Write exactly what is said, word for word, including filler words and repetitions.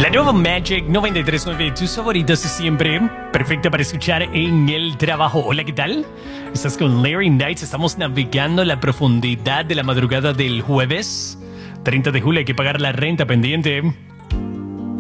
La nueva Magic noventa y tres nueve, tus favoritos de siempre, perfecta para escuchar en el trabajo. Hola, ¿qué tal? Estás con Larry Knights, estamos navegando la profundidad de la madrugada del jueves treinta de julio. Hay que pagar la renta pendiente.